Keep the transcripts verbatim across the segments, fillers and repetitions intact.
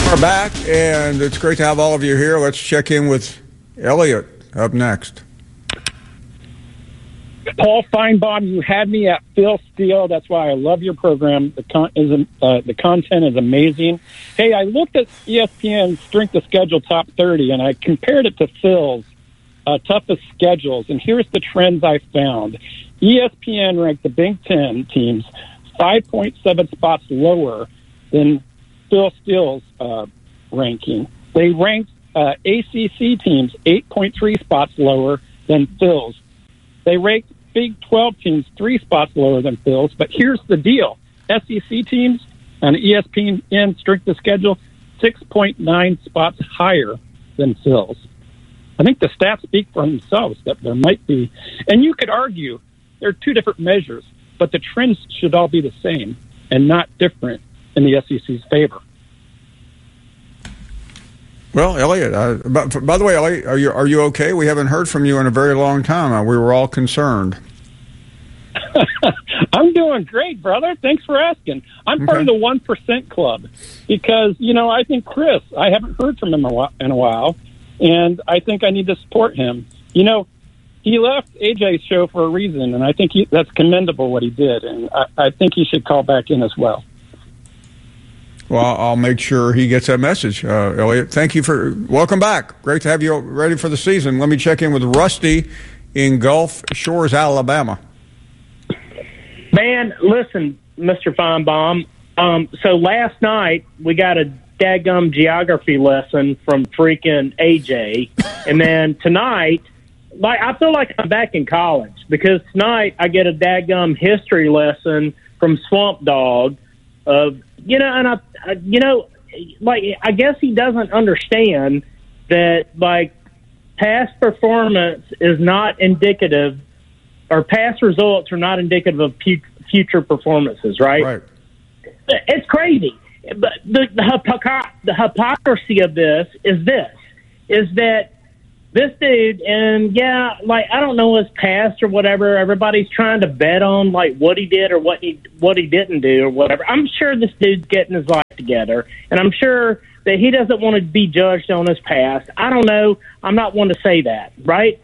We're back, and it's great to have all of you here. Let's check in with Elliot up next. Paul Feinbaum, you had me at Phil Steele. That's why I love your program. The con- is uh, the content is amazing. Hey, I looked at E S P N's Strength of Schedule Top thirty, and I compared it to Phil's uh, toughest schedules. And here's the trends I found. E S P N ranked the Big Ten teams five point seven spots lower than Phil Steele's uh, ranking. They ranked uh, A C C teams eight point three spots lower than Phil's. They ranked Big twelve teams three spots lower than Phil's. But here's the deal. S E C teams on E S P N Strength of Schedule, six point nine spots higher than Phil's. I think the stats speak for themselves that there might be. And you could argue there are two different measures, but the trends should all be the same and not different in the S E C's favor. Well, Elliot, uh, by, by the way, Elliot, are you are you okay? We haven't heard from you in a very long time. Uh, we were all concerned. I'm doing great, brother. Thanks for asking. I'm okay. Part of the one percent club because, you know, I think Chris, I haven't heard from him in a while, and I think I need to support him. You know, he left A J's show for a reason, and I think he, that's commendable what he did, and I, I think he should call back in as well. Well, I'll make sure he gets that message, uh, Elliot. Thank you for welcome back. Great to have you ready for the season. Let me check in with Rusty in Gulf Shores, Alabama. Man, listen, Mister Feinbaum. Um, so last night we got a daggum geography lesson from freaking A J, and then tonight, like I feel like I'm back in college because tonight I get a daggum history lesson from Swamp Dog of. You know, and I, I, you know, like, I guess he doesn't understand that, like, past performance is not indicative, or past results are not indicative of pu- future performances, right? Right. It's crazy. But the, the, hypocr- the hypocrisy of this is this, is that this dude, and yeah, like, I don't know his past or whatever. Everybody's trying to bet on, like, what he did or what he what he didn't do or whatever. I'm sure this dude's getting his life together, and I'm sure that he doesn't want to be judged on his past. I don't know. I'm not one to say that, right?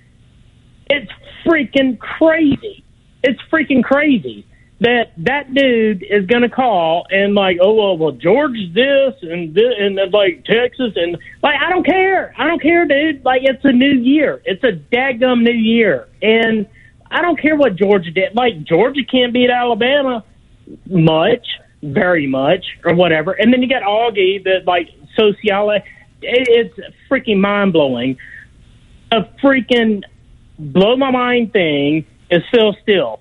It's freaking crazy. It's freaking crazy that that dude is going to call and like, oh, well, well, George this and this and uh, like Texas and like, I don't care. I don't care, dude. Like, it's a new year. It's a daggum new year. And I don't care what Georgia did. Like, Georgia can't beat Alabama much, very much or whatever. And then you got Augie that like sociology. It, it's freaking mind blowing. A freaking blow my mind thing is Phil Steele.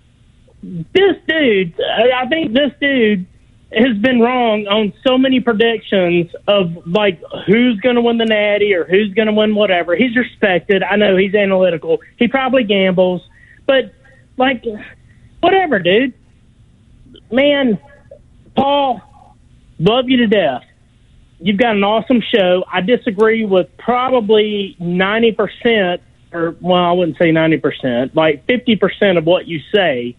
This dude, I think this dude has been wrong on so many predictions of, like, who's going to win the Natty or who's going to win whatever. He's respected. I know he's analytical. He probably gambles. But, like, whatever, dude. Man, Paul, love you to death. You've got an awesome show. I disagree with probably ninety percent, or, well, I wouldn't say ninety percent, like fifty percent of what you say.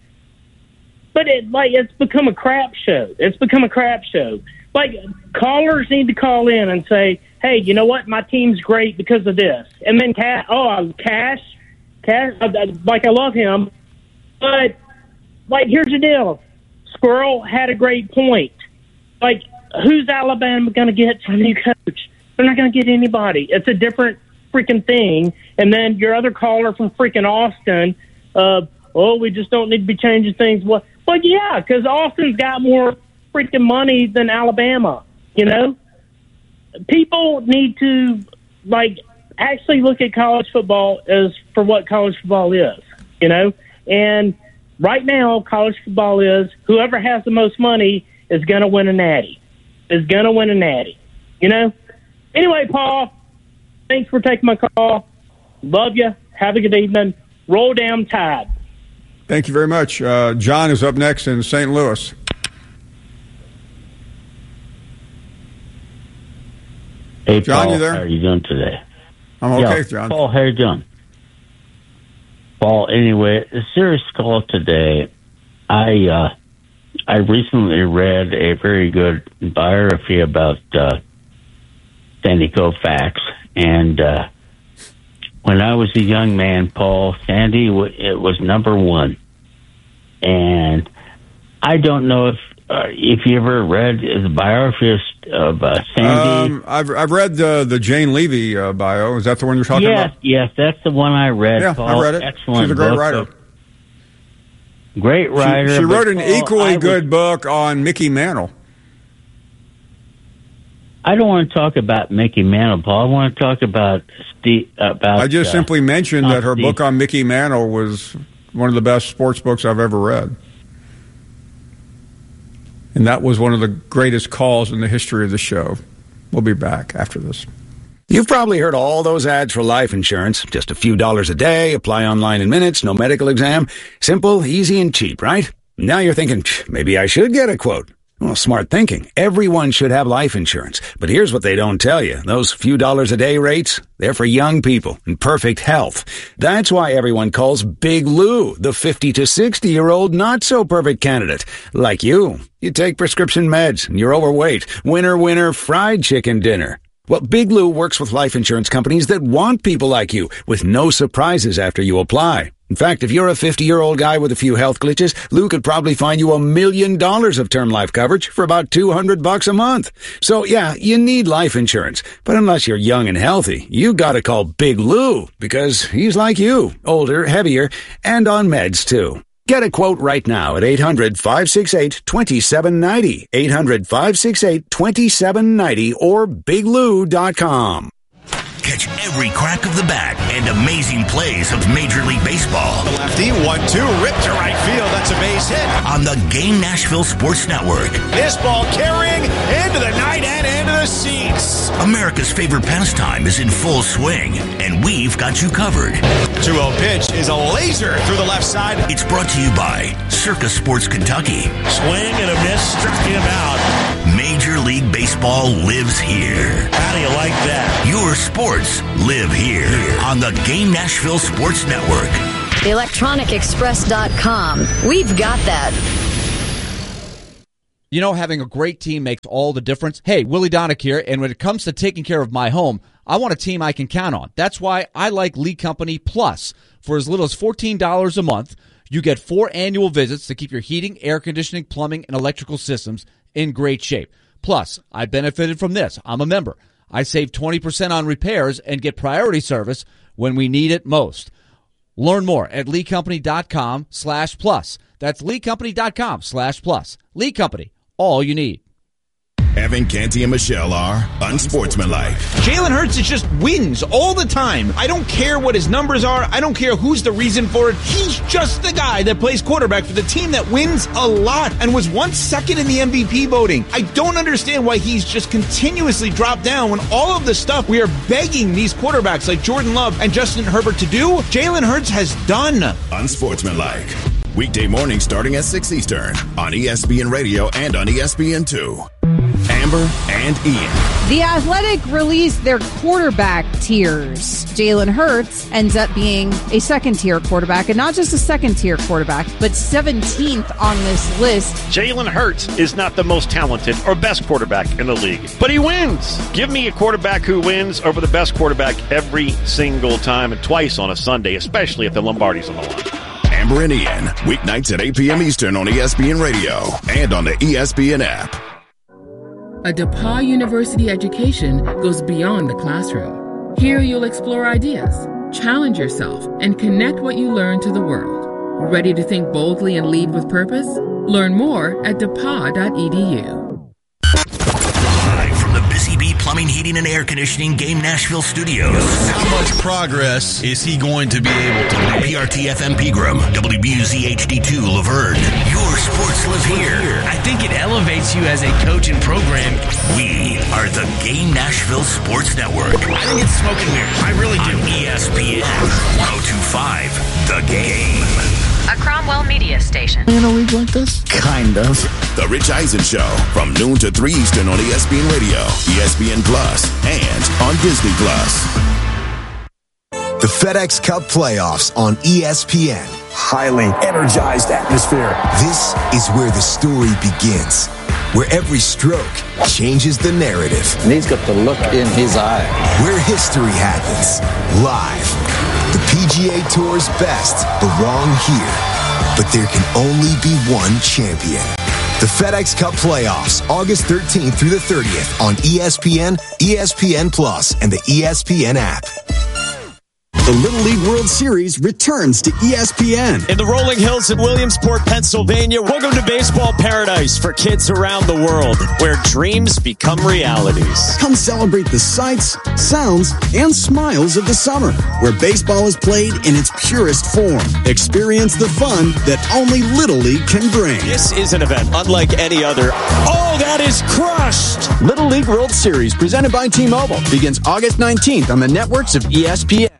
But it like it's become a crap show. It's become a crap show. Like, callers need to call in and say, "Hey, you know what? My team's great because of this." And then, Cash, oh, Cash, Cash, like I love him, but like here's the deal: Squirrel had a great point. Like, who's Alabama going to get from a new coach? They're not going to get anybody. It's a different freaking thing. And then your other caller from freaking Austin, uh, oh, we just don't need to be changing things. Well, well yeah, because Austin's got more freaking money than Alabama, you know? People need to, like, actually look at college football as for what college football is, you know? And right now, college football is whoever has the most money is going to win a natty, is going to win a natty, you know? Anyway, Paul, thanks for taking my call. Love you. Have a good evening. Roll down Tide. Thank you very much. Uh, John is up next in Saint Louis. Hey, John, Paul, you there? how are you doing today? I'm okay, yeah, John. Paul, how are you doing? Paul, anyway, a serious call today. I uh, I recently read a very good biography about uh, Sandy Koufax, and uh, when I was a young man, Paul, Sandy w- it was number one, and I don't know if uh, if you ever read the biography of uh, Sandy. Um, I've I've read the the Jane Levy uh, bio. Is that the one you're talking yes, about? Yes, that's the one I read. Yeah, Paul. I read it. Excellent. She's a great book. writer. Great writer. She, she wrote an Paul, equally I good was, book on Mickey Mantle. I don't want to talk about Mickey Mantle, Paul. I want to talk about Steve. About I just uh, simply mentioned that her Steve. book on Mickey Mantle was one of the best sports books I've ever read. And that was one of the greatest calls in the history of the show. We'll be back after this. You've probably heard all those ads for life insurance. Just a few dollars a day, apply online in minutes, no medical exam. Simple, easy, and cheap, right? Now you're thinking, maybe I should get a quote. Well, smart thinking. Everyone should have life insurance. But here's what they don't tell you. Those few dollars a day rates, they're for young people in perfect health. That's why everyone calls Big Lou the fifty to sixty-year-old not-so-perfect candidate. Like you. You take prescription meds, and you're overweight. Winner, winner, fried chicken dinner. Well, Big Lou works with life insurance companies that want people like you, with no surprises after you apply. In fact, if you're a fifty-year-old guy with a few health glitches, Lou could probably find you a million dollars of term life coverage for about two hundred bucks a month. So, yeah, you need life insurance. But unless you're young and healthy, you gotta call Big Lou, because he's like you, older, heavier, and on meds, too. Get a quote right now at eight hundred, five six eight, two seven nine zero, eight hundred, five six eight, two seven nine zero, or big lou dot com. Catch every crack of the bat and amazing plays of Major League Baseball. The lefty, one two, ripped to right field. That's a base hit. On the Game Nashville Sports Network. This ball carrying into the night and into the seats. America's favorite pastime is in full swing, and we've got you covered. two oh pitch is a laser through the left side. It's brought to you by Circa Sports Kentucky. Swing and a miss, struck him out. Major League Baseball lives here. How do you like that? Your sports live here on the Game Nashville Sports Network. electronic express dot com. We've got that. You know, having a great team makes all the difference. Hey, Willie Donick here, and when it comes to taking care of my home, I want a team I can count on. That's why I like Lee Company Plus. For as little as fourteen dollars a month, you get four annual visits to keep your heating, air conditioning, plumbing, and electrical systems in great shape. Plus, I benefited from this. I'm a member. I save twenty percent on repairs and get priority service when we need it most. Learn more at lee company dot com slash plus. That's lee company dot com slash plus. Lee Company, all you need. Evan Canty and Michelle are unsportsmanlike. Jalen Hurts is just wins all the time. I don't care what his numbers are. I don't care who's the reason for it. He's just the guy that plays quarterback for the team that wins a lot and was once second in the M V P voting. I don't understand why he's just continuously dropped down when all of the stuff we are begging these quarterbacks like Jordan Love and Justin Herbert to do, Jalen Hurts has done. Unsportsmanlike. Weekday mornings starting at six Eastern on E S P N Radio and on E S P N two. Amber and Ian. The Athletic released their quarterback tiers. Jalen Hurts ends up being a second-tier quarterback, and not just a second-tier quarterback, but seventeenth on this list. Jalen Hurts is not the most talented or best quarterback in the league, but he wins. Give me a quarterback who wins over the best quarterback every single time and twice on a Sunday, especially if the Lombardi's on the line. Amber and Ian, weeknights at eight p.m. Eastern on E S P N Radio and on the E S P N app. A DePauw University education goes beyond the classroom. Here you'll explore ideas, challenge yourself, and connect what you learn to the world. Ready to think boldly and lead with purpose? Learn more at depaw dot e d u. Live from the Busy Bee Plumbing, Heating, and Air Conditioning Game Nashville Studios. How much progress is he going to be able to make? P R T F M Pegram, W B U Z H D two Laverne. Your sports live here. I think it elevates you as a coach and program. We are the Game Nashville Sports Network. I think it's smoke and mirrors. I really do. On E S P N one oh two point five, The Game. A Cromwell media station. In a league like this? Kind of. The Rich Eisen Show from noon to three Eastern on E S P N Radio, E S P N Plus, and on Disney Plus. The FedEx Cup playoffs on E S P N. highly energized atmosphere. This is where the story begins, where every stroke changes the narrative. And he's got the look in his eye. Where history happens, live. The P G A Tour's best belong here, but there can only be one champion. The FedEx Cup Playoffs, August thirteenth through the thirtieth on E S P N, E S P N Plus, and the E S P N app. The Little League World Series returns to E S P N. In the rolling hills of Williamsport, Pennsylvania, welcome to baseball paradise for kids around the world, where dreams become realities. Come celebrate the sights, sounds, and smiles of the summer, where baseball is played in its purest form. Experience the fun that only Little League can bring. This is an event unlike any other. Oh, that is crushed! Little League World Series, presented by T-Mobile, begins August nineteenth on the networks of E S P N.